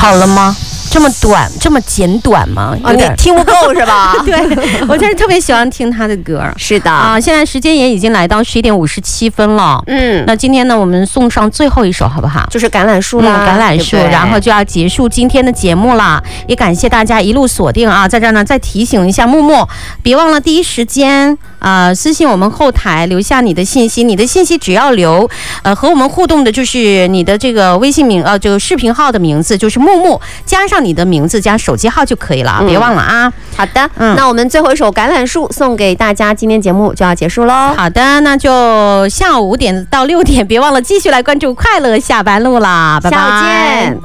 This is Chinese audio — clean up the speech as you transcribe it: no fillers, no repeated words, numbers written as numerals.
好了吗？这么短，这么简短吗？ 哦，你听不够是吧？ 对，我真是特别喜欢听他的歌。 是的啊，现在时间也已经来到11点57分了。那今天呢，我们送上最后一首好不好？ 就是橄榄树啦， 橄榄树，然后就要结束今天的节目啦。也感谢大家一路锁定啊，在这儿呢再提醒一下木木，别忘了第一时间私信我们后台留下你的信息，你的信息只要留和我们互动的就是你的这个微信名这个视频号的名字就是木木，加上你的名字加手机号就可以了，别忘了啊。 好的，那我们最后一首橄榄树送给大家，今天节目就要结束喽。 好的，那就下午5点到6点，别忘了继续来关注快乐下班路啦，拜拜， 下午见。